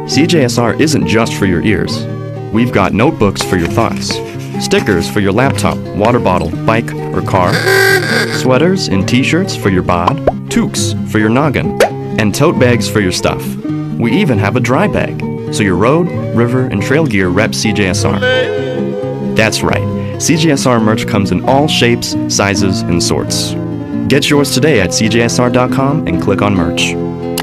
CJSR isn't just for your ears. We've got notebooks for your thoughts, stickers for your laptop, water bottle, bike, or car, sweaters and t-shirts for your bod, toques for your noggin, and tote bags for your stuff. We even have a dry bag, so your road, river, and trail gear rep CJSR. That's right, CJSR merch comes in all shapes, sizes, and sorts. Get yours today at cjsr.com and click on merch.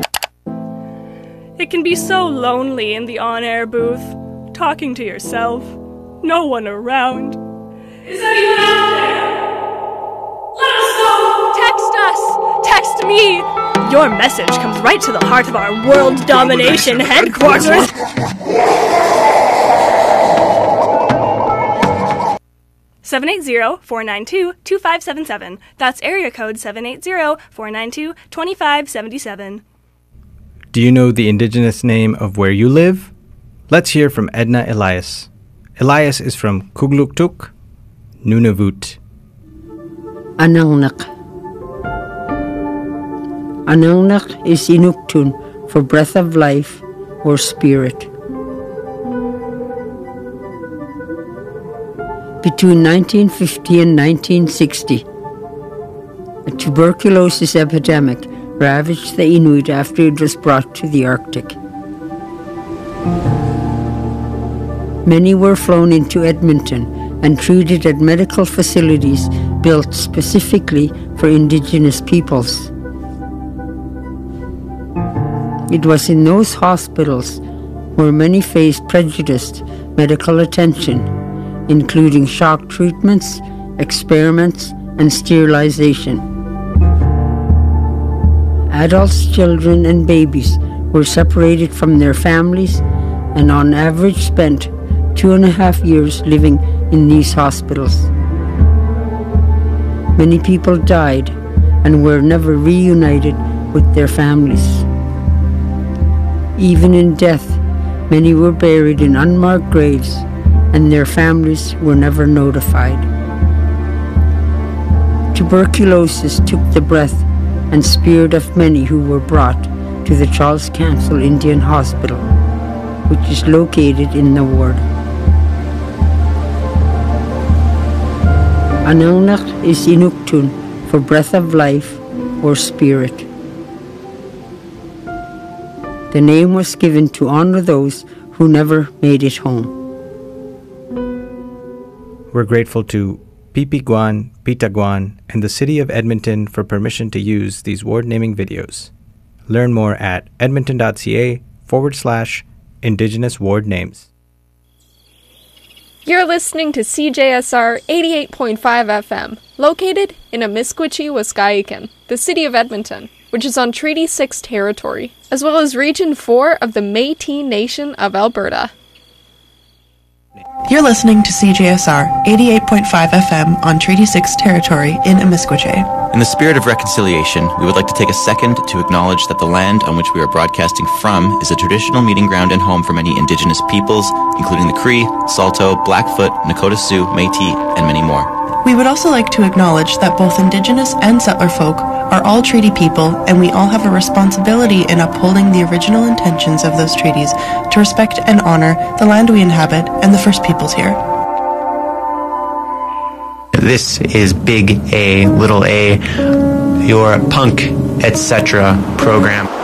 It can be so lonely in the on-air booth, talking to yourself, no one around. Is anyone out there? Let us know! Text us! Text me! Your message comes right to the heart of our world domination headquarters. 780-492-2577. That's area code 780-492-2577. Do you know the indigenous name of where you live? Let's hear from Edna Elias. Elias is from Kugluktuk, Nunavut. Anangnak. Anangnak is Inuktun for breath of life or spirit. Between 1950 and 1960, a tuberculosis epidemic ravaged the Inuit after it was brought to the Arctic. Many were flown into Edmonton and treated at medical facilities built specifically for Indigenous peoples. It was in those hospitals where many faced prejudiced medical attention, including shock treatments, experiments, and sterilization. Adults, children, and babies were separated from their families and on average spent 2.5 years living in these hospitals. Many people died and were never reunited with their families. Even in death, many were buried in unmarked graves and their families were never notified. Tuberculosis took the breath and spirit of many who were brought to the Charles Council Indian Hospital, which is located in the ward. Anangnak is Inuktun for breath of life or spirit. The name was given to honor those who never made it home. We're grateful to Pipiguan, Pitaguan, and the City of Edmonton for permission to use these ward naming videos. Learn more at edmonton.ca/Indigenous Ward Names. You're listening to CJSR 88.5 FM, located in Amiskwichi, Waskahikan, the City of Edmonton, which is on Treaty 6 territory, as well as Region 4 of the Métis Nation of Alberta. You're listening to CJSR 88.5 FM on Treaty 6 territory in Amiskwichi. In the spirit of reconciliation, we would like to take a second to acknowledge that the land on which we are broadcasting from is a traditional meeting ground and home for many Indigenous peoples, including the Cree, Saulteaux, Blackfoot, Nakota Sioux, Métis, and many more. We would also like to acknowledge that both Indigenous and settler folk are all treaty people, and we all have a responsibility in upholding the original intentions of those treaties to respect and honor the land we inhabit and the First Peoples here. This is Big A, Little A, your punk, etc. program.